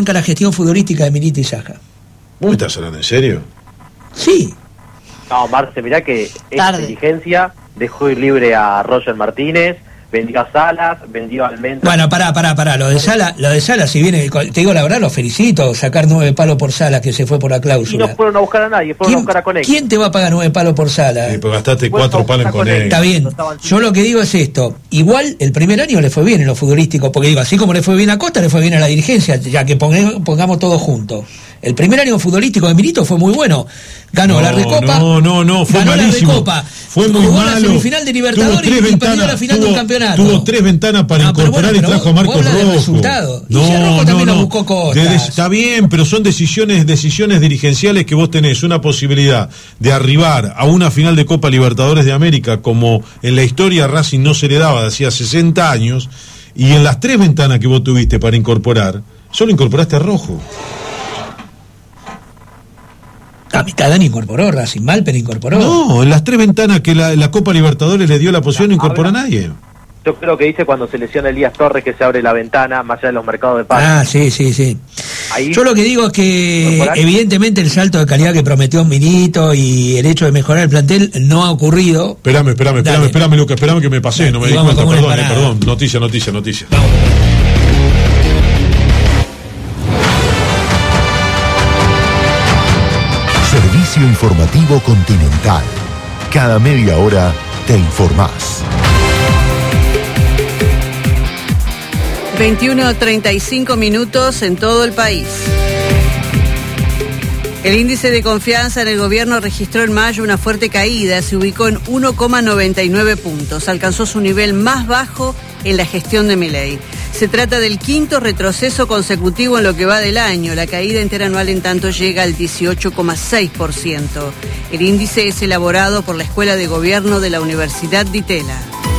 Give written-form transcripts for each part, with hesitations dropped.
arranca la gestión futbolística de Milito y Saja. ¿Vos me estás hablando en serio? Sí. No, Marce, mirá que esta dirigencia dejó ir libre a Roger Martínez, vendió a Salas, vendió a Almendra. Bueno, pará, lo de Sala, si viene, te digo la verdad, lo felicito, sacar 9 palos por Sala, que se fue por la cláusula. Y no fueron a buscar a nadie, fueron a buscar a Conecta. ¿Quién te va a pagar 9 palos por Sala? Sí, pero gastaste 4 palos en Conecta. Está bien, yo lo que digo es esto, igual el primer año le fue bien en lo futbolístico, porque digo, así como le fue bien a Costa, le fue bien a la dirigencia, ya que pongamos todo juntos. El primer año futbolístico de Milito fue muy bueno. Ganó la Recopa. No, fue ganó malísimo. La Recopa, fue muy jugó malo. La semifinal de Libertadores y perdió la final de un campeonato. Tuvo 3 ventanas para incorporar y trajo a Marcos Rojo. Rojo también lo buscó Costas. Está bien, pero son decisiones dirigenciales que vos tenés una posibilidad de arribar a una final de Copa Libertadores de América, como en la historia Racing no se le daba de hacía 60 años, y en las 3 ventanas que vos tuviste para incorporar, solo incorporaste a Rojo. A mitad ni incorporó, Racing mal, pero incorporó. No, en las 3 ventanas que la Copa Libertadores le dio la posición, no incorpora a nadie. Yo creo que dice cuando se lesiona Elías Torres que se abre la ventana más allá de los mercados de pases. Sí. Ahí, yo lo que digo es que evidentemente el salto de calidad que prometió Milito y el hecho de mejorar el plantel no ha ocurrido. Espérame, Lucas, espérame que me pasé, no me di cuenta, perdón. Noticia. Vamos. Servicio informativo Continental. Cada media hora te informás. 21:35 minutos en todo el país. El índice de confianza en el gobierno registró en mayo una fuerte caída, se ubicó en 1,99 puntos, alcanzó su nivel más bajo en la gestión de Milei. Se trata del 5º retroceso consecutivo en lo que va del año. La caída interanual en tanto llega al 18,6%. El índice es elaborado por la Escuela de Gobierno de la Universidad de Itela.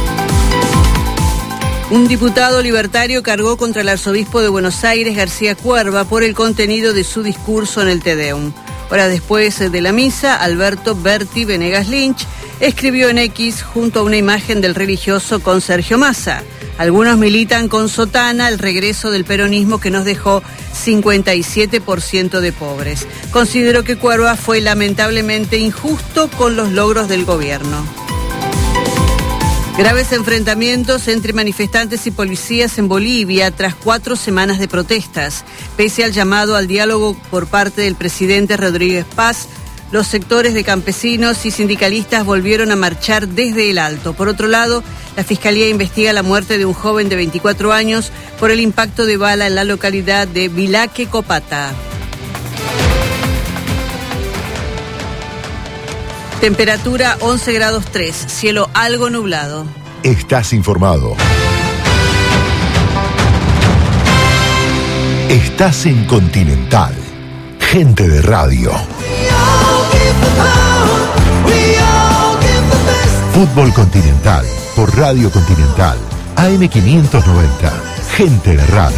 Un diputado libertario cargó contra el arzobispo de Buenos Aires, García Cuerva, por el contenido de su discurso en el Te Deum. Horas después de la misa, Alberto Berti Venegas Lynch escribió en X junto a una imagen del religioso con Sergio Massa. Algunos militan con sotana el regreso del peronismo que nos dejó 57% de pobres. Considero que Cuerva fue lamentablemente injusto con los logros del gobierno. Graves enfrentamientos entre manifestantes y policías en Bolivia tras 4 semanas de protestas. Pese al llamado al diálogo por parte del presidente Rodríguez Paz, los sectores de campesinos y sindicalistas volvieron a marchar desde el Alto. Por otro lado, la Fiscalía investiga la muerte de un joven de 24 años por el impacto de bala en la localidad de Vilaque Copata. Temperatura 11 grados 3, cielo algo nublado. Estás informado. Estás en Continental. Gente de radio. Fútbol Continental por Radio Continental. AM590. Gente de radio.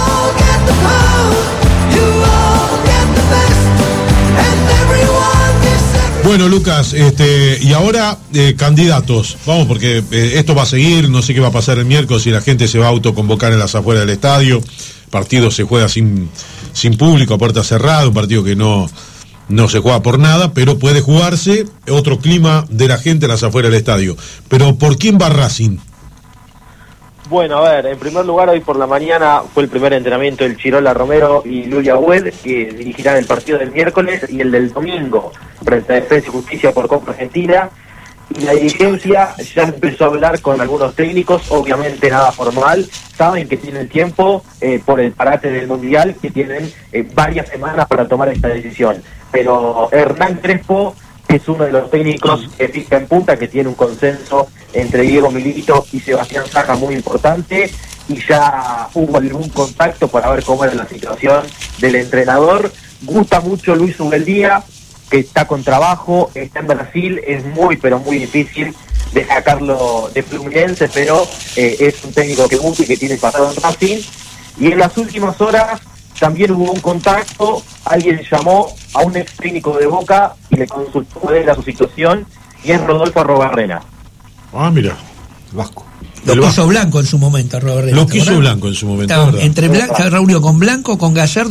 Bueno, Lucas, y ahora candidatos, vamos, porque esto va a seguir, no sé qué va a pasar el miércoles, si la gente se va a autoconvocar en las afueras del estadio, el partido se juega sin público, a puerta cerrada, un partido que no se juega por nada, pero puede jugarse, otro clima de la gente en las afueras del estadio. Pero ¿por quién va Racing? Bueno, a ver, en primer lugar, hoy por la mañana fue el primer entrenamiento del Chirola Romero y Lulia Hued, que dirigirán el partido del miércoles y el del domingo, frente a Defensa y Justicia por Copa Argentina. Y la dirigencia ya empezó a hablar con algunos técnicos, obviamente nada formal, saben que tienen tiempo por el parate del Mundial, que tienen varias semanas para tomar esta decisión. Pero Hernán Crespo es uno de los técnicos que fija en punta, que tiene un consenso entre Diego Milito y Sebastián Saja muy importante, y ya hubo algún contacto para ver cómo era la situación del entrenador. Gusta mucho Luis Ubeldía, que está con trabajo, está en Brasil, es muy pero muy difícil de sacarlo de Fluminense, pero es un técnico que gusta y que tiene pasado en Racing. Y en las últimas horas también hubo un contacto, alguien llamó a un ex técnico de Boca y le consultó cuál era su situación, y es Rodolfo Arrobarrena. Ah, mira, Vasco. Lo quiso Blanco en su momento, Arrobarrena. Lo quiso Blanco en su momento. Entre Blanco, se reunió con Blanco, con Gallardo